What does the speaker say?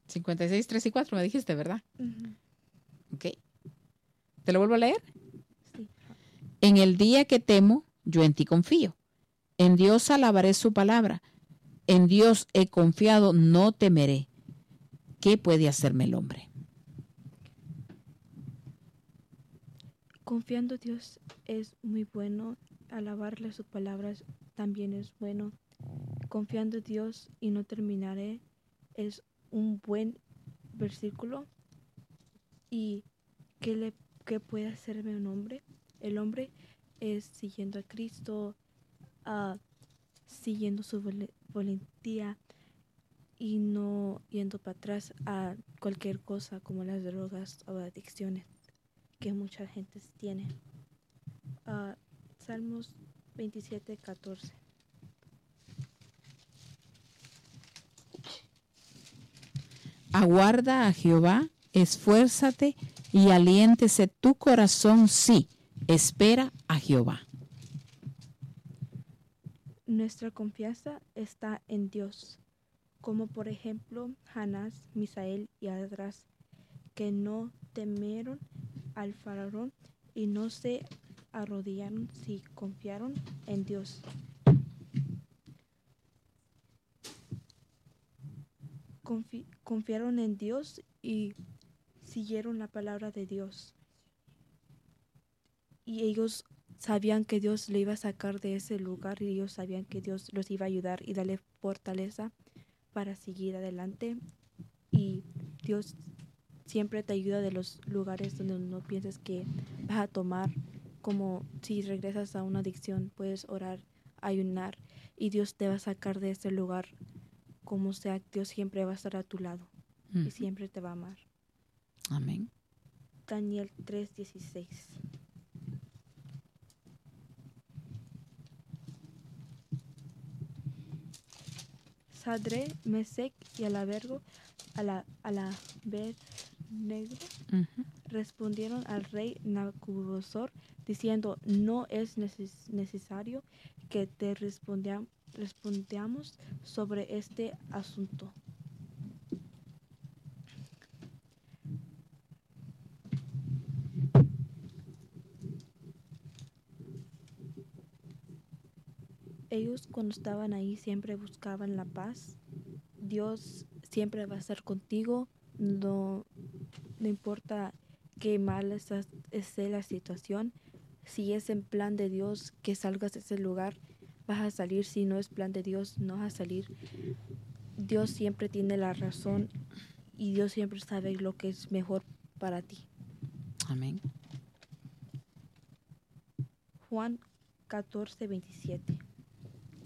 56, 3 y 4 me dijiste, ¿verdad? Ujú. Ok. ¿Te lo vuelvo a leer? Sí. En el día que temo, yo en ti confío. En Dios alabaré su palabra. En Dios he confiado, no temeré. ¿Qué puede hacerme el hombre? Confiando en Dios es muy bueno. Alabarle sus palabras también es bueno. Confiando en Dios y no terminaré es un buen versículo. ¿Y qué puede hacerme un hombre? El hombre es siguiendo a Cristo, ah, siguiendo su voluntad y no yendo para atrás a cualquier cosa como las drogas o adicciones que mucha gente tiene. Salmos 27:14. Aguarda a Jehová, esfuérzate y aliéntese tu corazón, sí, espera a Jehová. Nuestra confianza está en Dios, como por ejemplo Hanás, Misael y Adras, que no temieron al faraón y no se arrodillaron si confiaron en Dios. Confiaron en Dios y siguieron la palabra de Dios. Y ellos sabían que Dios le iba a sacar de ese lugar y ellos sabían que Dios los iba a ayudar y darle fortaleza para seguir adelante. Y Dios siempre te ayuda de los lugares donde no pienses que vas a tomar, como si regresas a una adicción, puedes orar, ayunar y Dios te va a sacar de ese lugar. Como sea, Dios siempre va a estar a tu lado y siempre te va a amar. Amén. Daniel 3:16. Sadré, Mesec y Abednego respondieron al rey Nabucodonosor diciendo: no es necesario que te respondamos sobre este asunto. Ellos cuando estaban ahí siempre buscaban la paz. Dios siempre va a estar contigo. No importa qué mal esté la situación. Si es en plan de Dios que salgas de ese lugar, vas a salir. Si no es plan de Dios, no vas a salir. Dios siempre tiene la razón y Dios siempre sabe lo que es mejor para ti. Amén. Juan 14:27.